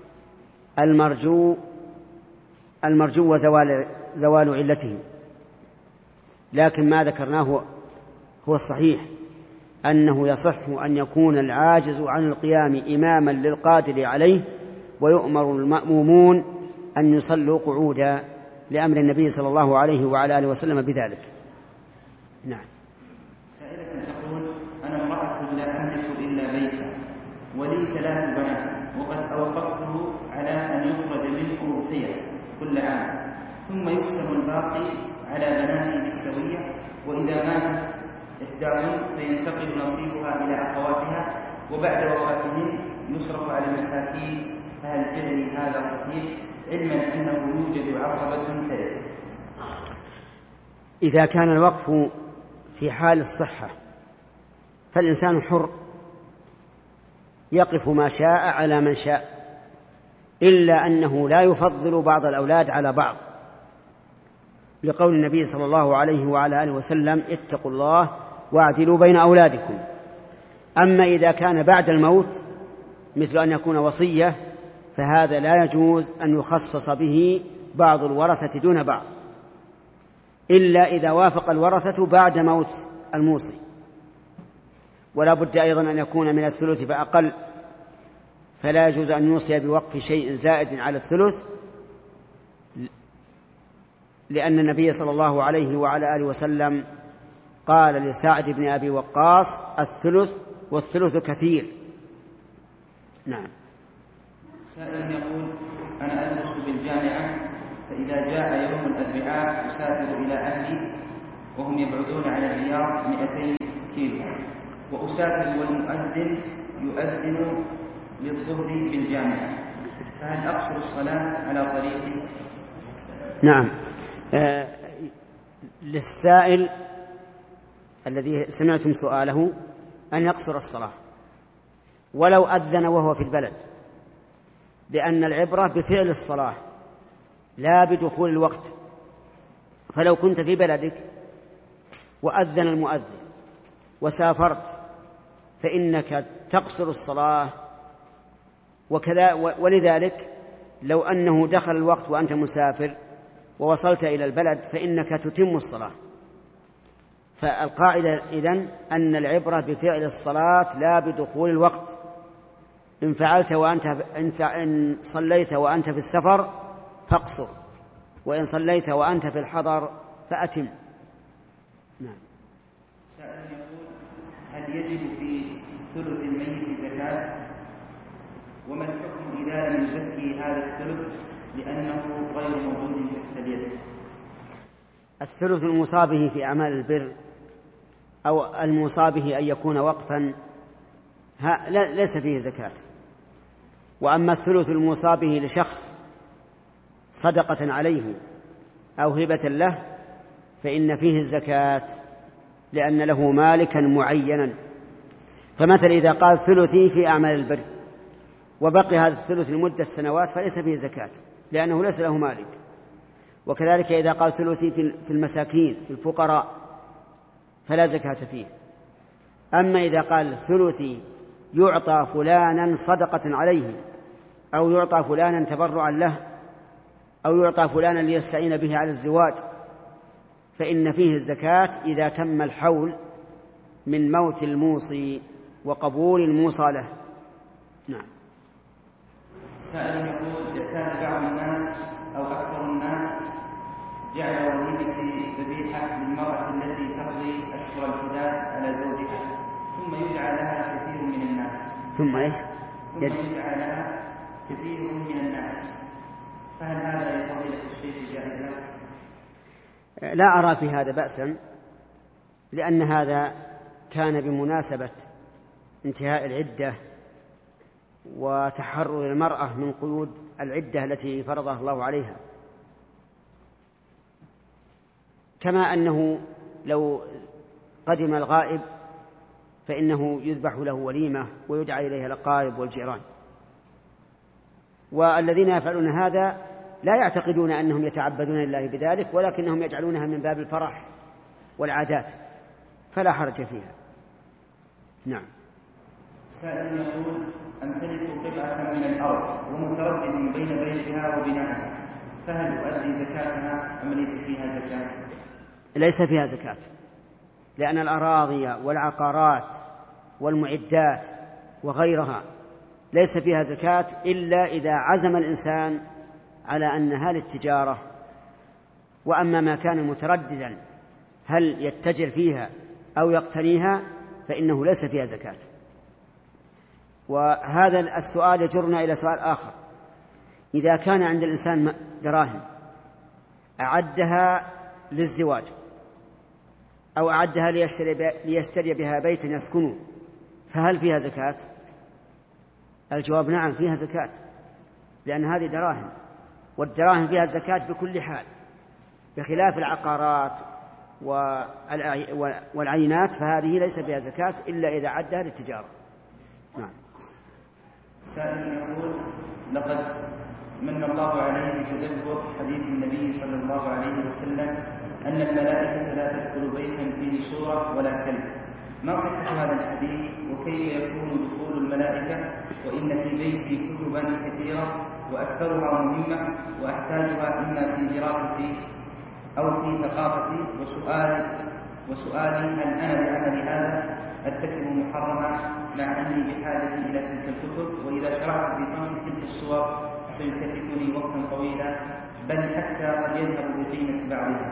المرجو زوال علته. لكن ما ذكرناه هو الصحيح، أنه يصح أن يكون العاجز عن القيام إماما للقادر عليه، ويؤمر المأمومون أن يصلوا قعودا لأمر النبي صلى الله عليه وعلى آله وسلم بذلك. نعم. سائلة تقول: أنا امرأة لا أملك إلا بيتا ولي 3 بنات، وقد أوقفته على أن يخرج منه أضحية كل عام، ثم يقسم الباقي على بناتي بالسوية، وإذا ماتت إحداهن فينتقل نصيبها إلى أخواتها، وبعد وفاتهن يصرف على المساكين. فهل فعلي هذا صحيح، علما أنه يوجد عصبة ترث؟ إذا كان الوقف في حال الصحة فالإنسان حر يقف ما شاء على من شاء، إلا أنه لا يفضل بعض الأولاد على بعض، لقول النبي صلى الله عليه وعلى آله وسلم: اتقوا الله واعدلوا بين أولادكم. أما إذا كان بعد الموت مثل أن يكون وصية فهذا لا يجوز أن يخصص به بعض الورثة دون بعض، إلا إذا وافق الورثة بعد موت الموصي. ولا بد أيضا أن يكون من الثلث فأقل، فلا يجوز أن يوصي بوقف شيء زائد على الثلث، لأن النبي صلى الله عليه وعلى آله وسلم قال لسعد بن أبي وقاص: الثلث والثلث كثير. نعم. سائل يقول: أنا أدرس بالجامعة، إذا جاء يوم الأربعاء أسافر إلى أهلي وهم يبعدون عن الرياض 200 كيلو، وأسافر والمؤذن يؤذن للظهر بالجامعة، فهل أقصر الصلاة على طريقي؟ نعم. للسائل الذي سمعتم سؤاله أن يقصر الصلاة ولو أذن وهو في البلد، لأن العبرة بفعل الصلاة لا بدخول الوقت. فلو كنت في بلدك وأذن المؤذن وسافرت فإنك تقصر الصلاة، وكذا ولذلك لو أنه دخل الوقت وأنت مسافر ووصلت إلى البلد فإنك تتم الصلاة. فالقاعدة إذن أن العبرة بفعل الصلاة لا بدخول الوقت. إن فعلت إن صليت وأنت في السفر فاقصر، وإن صليت وأنت في الحضر فأتم. نعم. سائل يقول: هل يجب في ثلث الميت زكاة؟ وما الحكم إذا لم يزكي هذا الثلث لأنه غير موجود تحت اليد؟ الثلث الموصى به في أعمال البر أو الموصى به أن يكون وقفا ليس فيه زكاة. وأما الثلث الموصى به لشخص صدقة عليه أو هبة له فإن فيه الزكاة، لأن له مالكا معينا. فمثل إذا قال ثلثي في أعمال البر وبقي هذا الثلث لمدة سنوات فليس فيه زكاة، لأنه ليس له مالك. وكذلك إذا قال ثلثي في المساكين في الفقراء فلا زكاة فيه. أما إذا قال ثلثي يعطى فلانا صدقة عليه، أو يعطى فلانا تبرعا له، أو يعطى فلانا ليستعين به على الزواج، فإن فيه الزكاة إذا تم الحول من موت الموصي وقبول الموصى له. نعم. سائل يقول: يحتاج بعض الناس أو أكثر الناس جعل وليمة ذبيحة للمرأة التي تقضي أشهر الحداد على زوجها، ثم يدعى لها كثير من الناس. ثم إيش؟ ثم يدعى لها كثير من الناس، فهل هذا يا فضيلة الشيخ جائزا؟ لا أرى في هذا بأسا، لأن هذا كان بمناسبة انتهاء العدة وتحرر المرأة من قيود العدة التي فرضها الله عليها، كما أنه لو قدم الغائب فإنه يذبح له وليمة ويدعى إليها الأقارب والجيران. والذين يفعلون هذا لا يعتقدون أنهم يتعبدون لله بذلك، ولكنهم يجعلونها من باب الفرح والعادات، فلا حرج فيها. نعم. سائل يقول: أمتلك قطعة من الأرض ومتردد بين بيعها وبنائها، فهل أؤدي زكاتها أم ليس فيها زكاة؟ ليس فيها زكاة، لأن الأراضي والعقارات والمعدات وغيرها ليس فيها زكاة إلا إذا عزم الإنسان على أنها للتجارة. وأما ما كان مترددا هل يتجر فيها أو يقتنيها فإنه ليس فيها زكاة. وهذا السؤال يجرنا إلى سؤال آخر: إذا كان عند الإنسان دراهم أعدها للزواج أو أعدها ليشتري بها بيتا يسكنه، فهل فيها زكاة؟ الجواب نعم، فيها زكاة، لأن هذه دراهم، والدراهم فيها الزكاة بكل حال، بخلاف العقارات والعينات فهذه ليس فيها زكاة إلا إذا عدها للتجارة. نعم. سائل يقول: لقد من الله عليه بتدبر حديث النبي صلى الله عليه وسلم أن الملائكة لا تدخل بيتا فيه صورة ولا كلب، ما صحة هذا الحديث وكيف يكون دخول الملائكة وإن في بيتي كتبا كثيرة وأكثرها مهمة وأحتاجها إما في دراستي أو في ثقافتي، وسؤالي هل أنا بعمل هذا أرتكب محرما مع أني بحاجة إلى تلك الكتب، وإذا شرعت في خمس تلك الصور سيكلفني وقتا طويلا بل حتى قد يذهب بقيمة بعضها.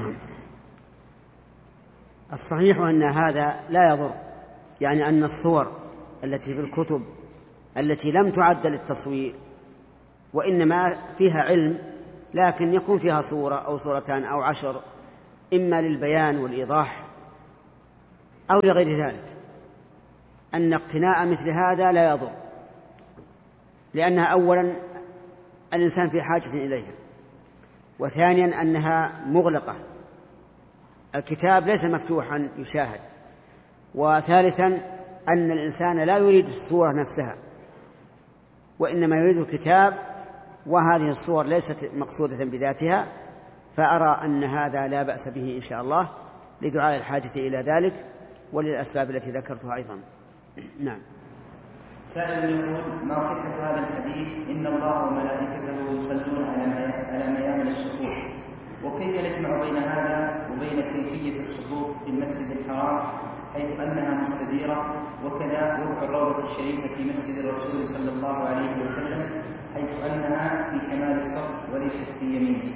الصحيح أن هذا لا يضر، يعني أن الصور التي في الكتب التي لم تعد للتصوير وإنما فيها علم لكن يكون فيها صورة أو صورتان أو 10، إما للبيان والإيضاح أو لغير ذلك، أن اقتناء مثل هذا لا يضر، لأنها أولا الإنسان في حاجة إليها، وثانيا أنها مغلقة، الكتاب ليس مفتوحا يشاهد، وثالثا أن الإنسان لا يريد الصورة نفسها، وإنما يريد الكتاب، وهذه الصور ليست مقصودة بذاتها، فأرى أن هذا لا بأس به إن شاء الله لدعاء الحاجة إلى ذلك وللأسباب التي ذكرتها أيضا. نعم. سائل يقول: ما صحة هذا الحديث إن الله وملائكته يصلون على ميامن الصفوف، وكيف نجمع بين هذا وبين كيفية الصفوف في المسجد الحرام حيث أنها مستديرة، وكذا وقع الروضة الشريفة في مسجد الرسول صلى الله عليه وسلم حيث أنها في شمال الصف وليست في يمينه؟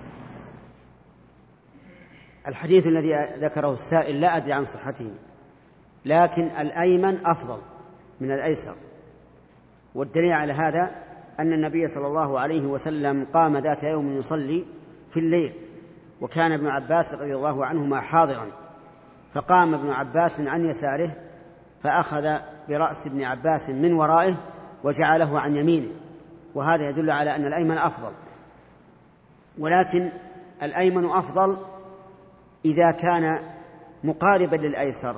الحديث الذي ذكره السائل لا أدري عن صحته، لكن الأيمن أفضل من الأيسر، والدليل على هذا أن النبي صلى الله عليه وسلم قام ذات يوم يصلي في الليل، وكان ابن عباس رضي الله عنهما حاضرا، فقام ابن عباس عن يساره فأخذ برأس ابن عباس من ورائه وجعله عن يمينه، وهذا يدل على أن الأيمن أفضل، ولكن الأيمن أفضل إذا كان مقاربا للأيسر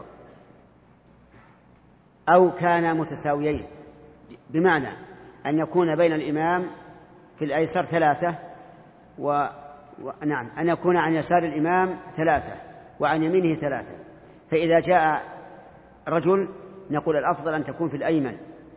أو كان متساويين، بمعنى أن يكون بين الإمام في الأيسر 3 نعم، أن يكون عن يسار الإمام 3 وعن يمينه 3، فإذا جاء رجل نقول الأفضل أن تكون في الأيمن.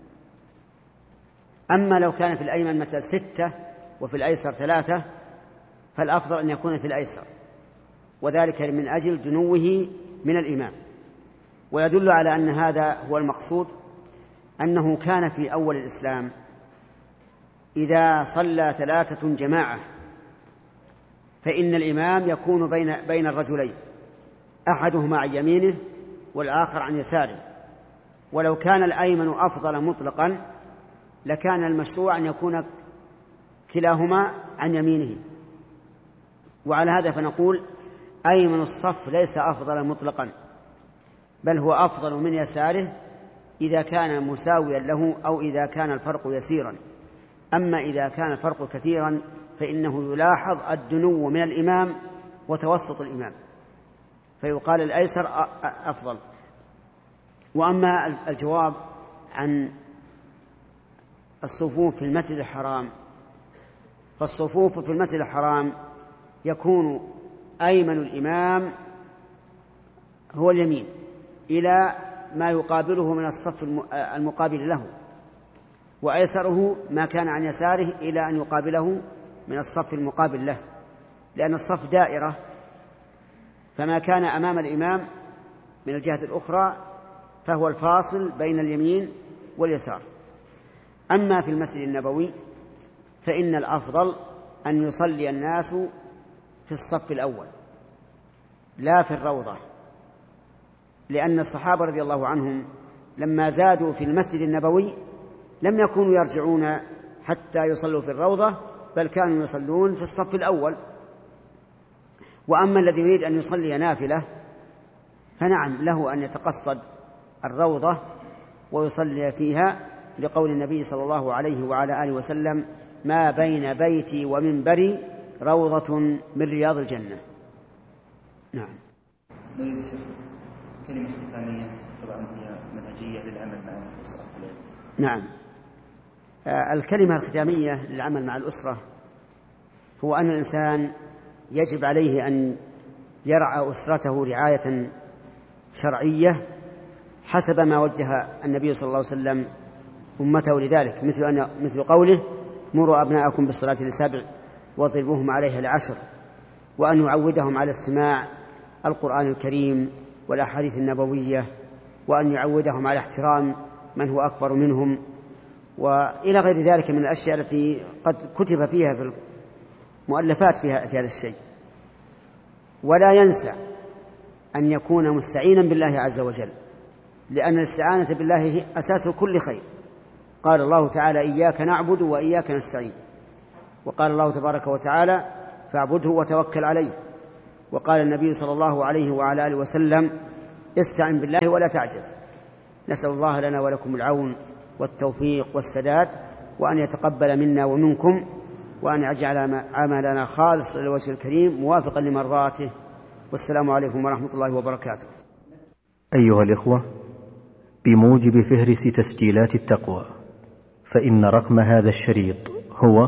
أما لو كان في الأيمن مثلا 6 وفي الأيسر 3، فالأفضل أن يكون في الأيسر، وذلك من أجل دنوه من الإمام. ويدل على أن هذا هو المقصود أنه كان في أول الإسلام إذا صلى 3 جماعة فإن الإمام يكون بين الرجلين، أحدهما عن يمينه والآخر عن يساره، ولو كان الأيمن أفضل مطلقا لكان المشروع أن يكون كلاهما عن يمينه. وعلى هذا فنقول أيمن الصف ليس أفضل مطلقا، بل هو أفضل من يساره إذا كان مساويا له أو إذا كان الفرق يسيرا. أما إذا كان الفرق كثيرا فإنه يلاحظ الدنو من الإمام وتوسط الإمام، فيقال الأيسر أفضل. وأما الجواب عن الصفوف في المسجد الحرام، فالصفوف في المسجد الحرام يكون أيمن الإمام هو اليمين إلى ما يقابله من الصف المقابل له، وأيسره ما كان عن يساره إلى أن يقابله من الصف المقابل له، لأن الصف دائرة، فما كان أمام الإمام من الجهة الأخرى فهو الفاصل بين اليمين واليسار. أما في المسجد النبوي فإن الأفضل أن يصلي الناس في الصف الأول لا في الروضة، لأن الصحابة رضي الله عنهم لما زادوا في المسجد النبوي لم يكونوا يرجعون حتى يصلوا في الروضة، بل كانوا يصلون في الصف الأول. وأما الذي يريد أن يصلي نافلة فنعم له أن يتقصد الروضة ويصلي فيها، لقول النبي صلى الله عليه وعلى آله وسلم: ما بين بيتي ومنبري روضة من رياض الجنة. نعم. نريد كلمة ختامية طبعا هي منهجية للعمل مع الأسرة. نعم. الكلمة الختامية للعمل مع الأسرة هو أن الإنسان يجب عليه أن يرعى أسرته رعاية شرعية حسب ما وجه النبي صلى الله عليه وسلم أمته لذلك، مثل قوله: مروا أبناءكم بالصلاة ل7 واضربوهم عليها ل10، وأن يعودهم على استماع القرآن الكريم والأحاديث النبوية، وأن يعودهم على احترام من هو أكبر منهم، وإلى غير ذلك من الأشياء التي قد كتب فيها في المؤلفات في هذا الشيء. ولا ينسى أن يكون مستعينا بالله عز وجل، لأن الاستعانة بالله هي أساس كل خير. قال الله تعالى: إياك نعبد وإياك نستعين. وقال الله تبارك وتعالى فاعبده وتوكل عليه، وقال النبي صلى الله عليه وعلى آله وسلم استعن بالله ولا تعجز. نسأل الله لنا ولكم العون والتوفيق والسداد، وأن يتقبل منا ومنكم، وأن يجعل عملنا خالص للوجه الكريم موافقا لمرضاته. والسلام عليكم ورحمة الله وبركاته. أيها الإخوة، بموجب فهرس تسجيلات التقوى، فإن رقم هذا الشريط هو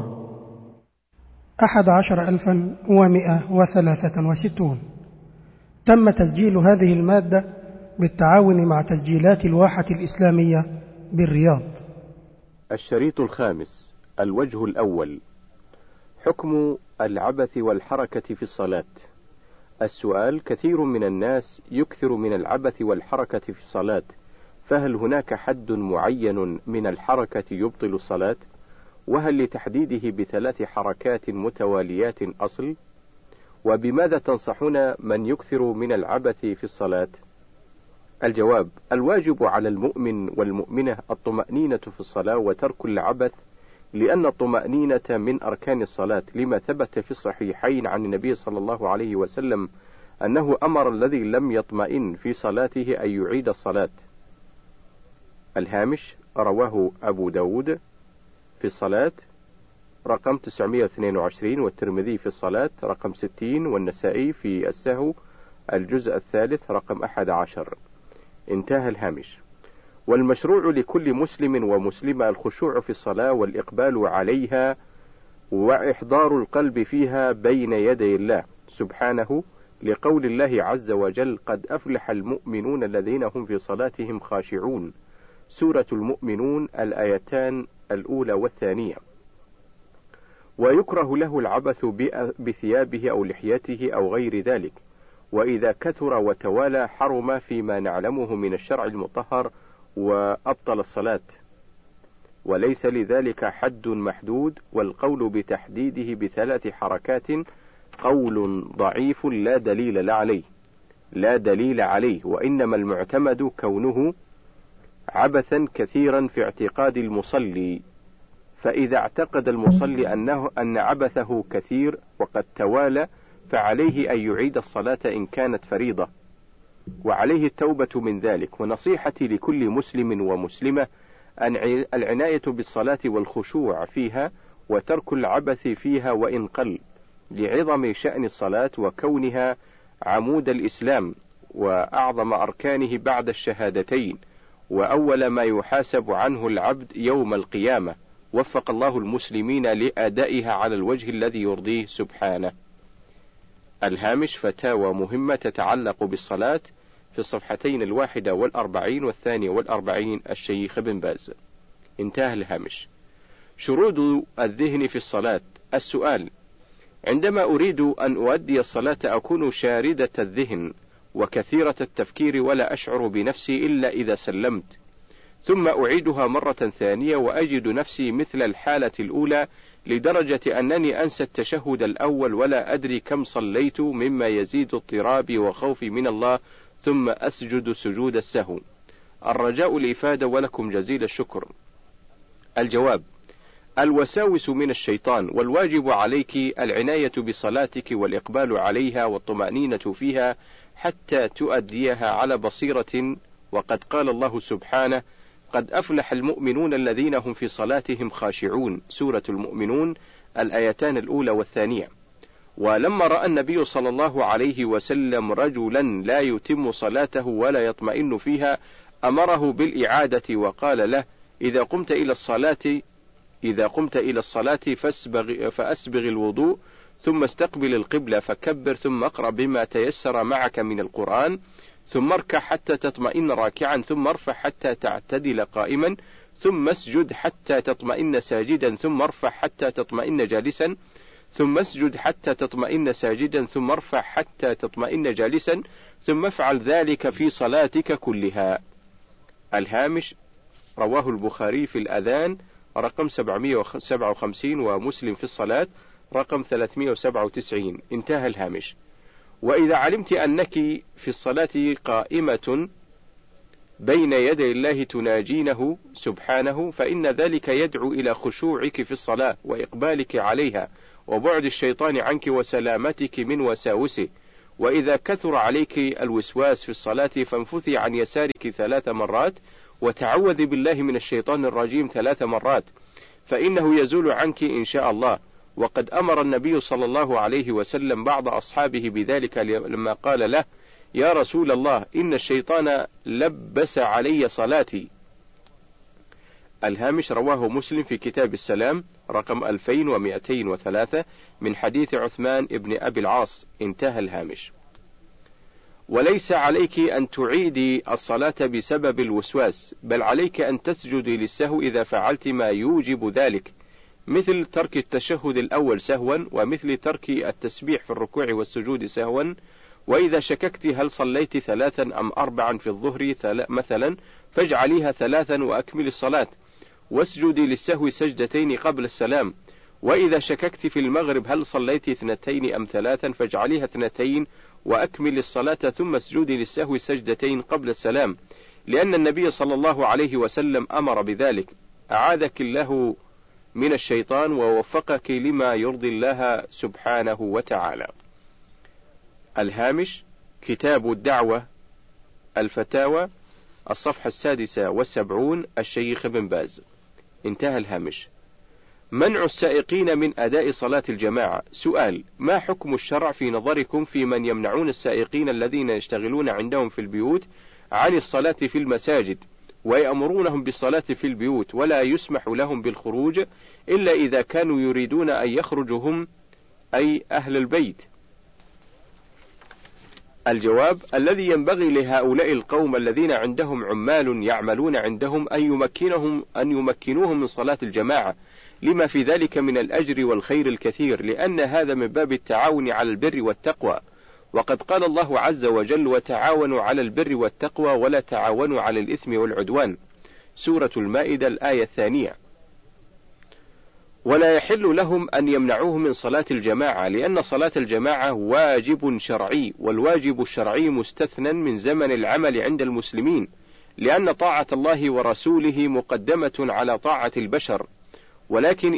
11,163. تم تسجيل هذه المادة بالتعاون مع تسجيلات الواحة الإسلامية بالرياض. الشريط الخامس. الوجه الأول: حكم العبث والحركة في الصلاة. السؤال: كثير من الناس يكثر من العبث والحركة في الصلاة، فهل هناك حد معين من الحركة يبطل الصلاة؟ وهل لتحديده ب3 حركات متواليات أصل؟ وبماذا تنصحون من يكثر من العبث في الصلاة؟ الجواب: الواجب على المؤمن والمؤمنة الطمأنينة في الصلاة وترك العبث، لأن الطمأنينة من أركان الصلاة، لما ثبت في الصحيحين عن النبي صلى الله عليه وسلم أنه أمر الذي لم يطمئن في صلاته أن يعيد الصلاة. الهامش: رواه أبو داود في الصلاة رقم 922، والترمذي في الصلاة رقم 60، والنسائي في السهو الجزء الثالث رقم 11. انتهى الهامش. والمشروع لكل مسلم ومسلمة الخشوع في الصلاة والإقبال عليها وإحضار القلب فيها بين يدي الله سبحانه، لقول الله عز وجل: قد أفلح المؤمنون الذين هم في صلاتهم خاشعون. سورة المؤمنون الآيتان الأولى والثانية. ويكره له العبث بثيابه أو لحيته أو غير ذلك، وإذا كثر وتوالى حرم فيما نعلمه من الشرع المطهر وأبطل الصلاة، وليس لذلك حد محدود. والقول بتحديده ب3 حركات قول ضعيف لا دليل عليه، وإنما المعتمد كونه عبثا كثيرا في اعتقاد المصلي. فإذا اعتقد المصلي أن عبثه كثير وقد توالى، فعليه أن يعيد الصلاة إن كانت فريضة، وعليه التوبة من ذلك. ونصيحتي لكل مسلم ومسلمة العناية بالصلاة والخشوع فيها وترك العبث فيها وإن قل، لعظم شأن الصلاة وكونها عمود الإسلام وأعظم أركانه بعد الشهادتين، وأول ما يحاسب عنه العبد يوم القيامة. وفق الله المسلمين لأدائها على الوجه الذي يرضيه سبحانه. الهامش: فتاوى مهمة تتعلق بالصلاة، في الصفحتين 41 و42 الشيخ بن باز. انتهى الهامش. شرود الذهن في الصلاة. السؤال: عندما أريد أن أؤدي الصلاة أكون شاردة الذهن وكثيرة التفكير ولا أشعر بنفسي إلا إذا سلمت، ثم أعيدها مرة ثانية وأجد نفسي مثل الحالة الأولى، لدرجة أنني أنسى التشهد الأول ولا أدري كم صليت، مما يزيد اضطرابي وخوفي من الله، ثم أسجد سجود السهو. الرجاء الإفادة ولكم جزيل الشكر. الجواب: الوساوس من الشيطان، والواجب عليك العناية بصلاتك والإقبال عليها والطمأنينة فيها حتى تؤديها على بصيرة. وقد قال الله سبحانه: قد أفلح المؤمنون الذين هم في صلاتهم خاشعون. سورة المؤمنون الآيتان الأولى والثانية. ولما رأى النبي صلى الله عليه وسلم رجلا لا يتم صلاته ولا يطمئن فيها أمره بالإعادة وقال له: إذا قمت إلى الصلاة فأسبغ الوضوء، ثم استقبل القبلة فكبر، ثم اقرأ بما تيسر معك من القرآن، ثم اركع حتى تطمئن راكعا، ثم ارفع حتى تعتدل قائما، ثم اسجد حتى تطمئن ساجدا، ثم ارفع حتى تطمئن جالسا، ثم اسجد حتى تطمئن ساجدا، ثم ارفع حتى تطمئن جالسا، ثم افعل ذلك في صلاتك كلها. الهامش: رواه البخاري في الأذان رقم 757، ومسلم في الصلاة رقم 397. انتهى الهامش. وإذا علمت أنك في الصلاة قائمة بين يدي الله تناجينه سبحانه، فإن ذلك يدعو إلى خشوعك في الصلاة وإقبالك عليها وبعد الشيطان عنك وسلامتك من وساوسه. وإذا كثر عليك الوسواس في الصلاة فانفثي عن يسارك 3 مرات وتعوذي بالله من الشيطان الرجيم 3 مرات، فإنه يزول عنك إن شاء الله. وقد أمر النبي صلى الله عليه وسلم بعض أصحابه بذلك لما قال له: يا رسول الله، إن الشيطان لبس علي صلاتي. الهامش رواه مسلم في كتاب السلام رقم 2203 من حديث عثمان بن أبي العاص. انتهى الهامش. وليس عليك أن تعيدي الصلاة بسبب الوسواس، بل عليك أن تسجدي للسهو إذا فعلت ما يوجب ذلك، مثل ترك التشهد الأول سهوا، ومثل ترك التسبيح في الركوع والسجود سهوا. وإذا شككت هل صليت 3 أم 4 في الظهر مثلا، فاجعليها 3 وأكمل الصلاة، واسجدي للسهو سجدتين قبل السلام. وإذا شككت في المغرب هل صليت 2 أم 3، فاجعليها 2 وأكمل الصلاة، ثم اسجدي للسهو سجدتين قبل السلام، لأن النبي صلى الله عليه وسلم أمر بذلك. أعاذك الله من الشيطان ووفقك لما يرضي الله سبحانه وتعالى. الهامش: كتاب الدعوة الفتاوى، الصفحة 76، الشيخ بن باز. انتهى الهامش. منع السائقين من أداء صلاة الجماعة. سؤال: ما حكم الشرع في نظركم في من يمنعون السائقين الذين يشتغلون عندهم في البيوت عن الصلاة في المساجد، ويأمرونهم بالصلاة في البيوت، ولا يسمح لهم بالخروج إلا إذا كانوا يريدون أن يخرجوا هم، أي أهل البيت؟ الجواب: الذي ينبغي لهؤلاء القوم الذين عندهم عمال يعملون عندهم أن يمكنوهم من صلاة الجماعة، لما في ذلك من الأجر والخير الكثير، لأن هذا من باب التعاون على البر والتقوى. وقد قال الله عز وجل: وتعاونوا على البر والتقوى ولا تعاونوا على الإثم والعدوان. سورة المائدة الآية 2. ولا يحل لهم أن يمنعوه من صلاة الجماعة، لأن صلاة الجماعة واجب شرعي، والواجب الشرعي مستثنى من زمن العمل عند المسلمين، لأن طاعة الله ورسوله مقدمة على طاعة البشر. ولكن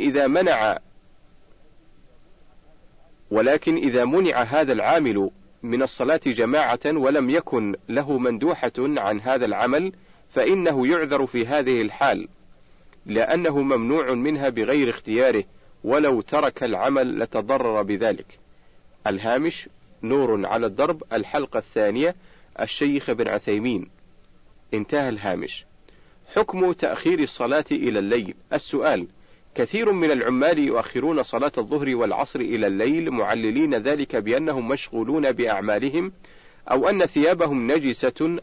إذا منع هذا العامل من الصلاة جماعة ولم يكن له مندوحة عن هذا العمل، فإنه يعذر في هذه الحال، لأنه ممنوع منها بغير اختياره، ولو ترك العمل لتضرر بذلك. الهامش: نور على الدرب، الحلقة 2، الشيخ بن عثيمين. انتهى الهامش. حكم تأخير الصلاة إلى الليل. السؤال: كثير من العمال يؤخرون صلاة الظهر والعصر إلى الليل، معللين ذلك بأنهم مشغولون بأعمالهم، أو أن ثيابهم نجسة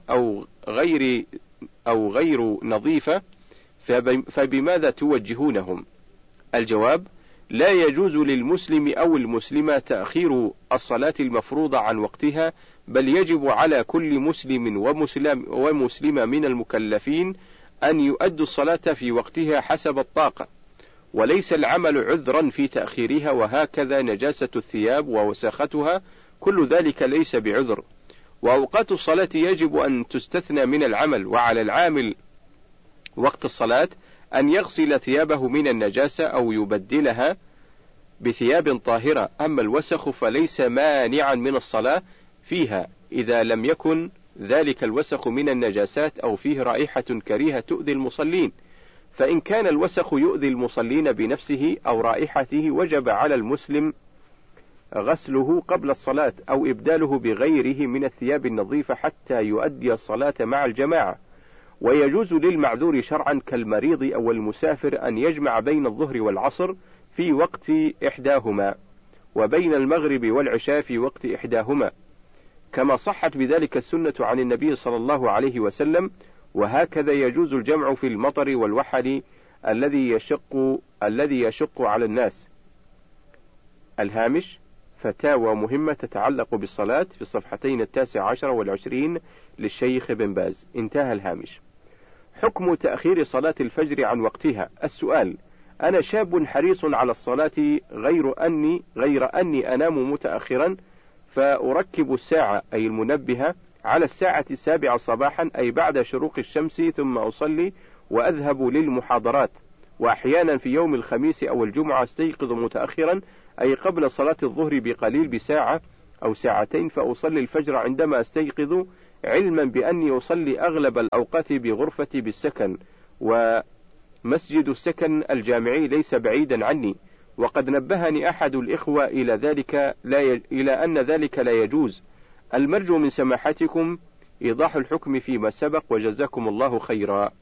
أو غير نظيفة، فبماذا توجهونهم؟ الجواب: لا يجوز للمسلم أو المسلمة تأخير الصلاة المفروضة عن وقتها، بل يجب على كل مسلم ومسلمة من المكلفين أن يؤدوا الصلاة في وقتها حسب الطاقة، وليس العمل عذرا في تأخيرها. وهكذا نجاسة الثياب ووساختها، كل ذلك ليس بعذر. وأوقات الصلاة يجب أن تستثنى من العمل، وعلى العامل وقت الصلاة أن يغسل ثيابه من النجاسة أو يبدلها بثياب طاهرة. أما الوسخ فليس مانعا من الصلاة فيها، إذا لم يكن ذلك الوسخ من النجاسات أو فيه رائحة كريهة تؤذي المصلين. فإن كان الوسخ يؤذي المصلين بنفسه أو رائحته، وجب على المسلم غسله قبل الصلاة أو إبداله بغيره من الثياب النظيفة حتى يؤدي الصلاة مع الجماعة. ويجوز للمعذور شرعا كالمريض أو المسافر أن يجمع بين الظهر والعصر في وقت إحداهما، وبين المغرب والعشاء في وقت إحداهما، كما صحت بذلك السنة عن النبي صلى الله عليه وسلم. وهكذا يجوز الجمع في المطر والوحل الذي يشق على الناس. الهامش: فتاوى مهمة تتعلق بالصلاة، في الصفحتين 19 و20 للشيخ بن باز. انتهى الهامش. حكم تأخير صلاة الفجر عن وقتها. السؤال: أنا شاب حريص على الصلاة غير أني أنام متأخرا، فأركب الساعة أي المنبه على الساعة 7 صباحا، أي بعد شروق الشمس، ثم أصلي وأذهب للمحاضرات. وأحيانا في يوم الخميس أو الجمعة استيقظ متأخرا، أي قبل صلاة الظهر بقليل بساعة أو ساعتين، فأصلي الفجر عندما استيقظ، علما بأني أصلي أغلب الأوقات بغرفتي بالسكن، ومسجد السكن الجامعي ليس بعيدا عني. وقد نبهني أحد الإخوة إلى أن ذلك لا يجوز. المرجو من سماحتكم إيضاح الحكم فيما سبق، وجزاكم الله خيرا.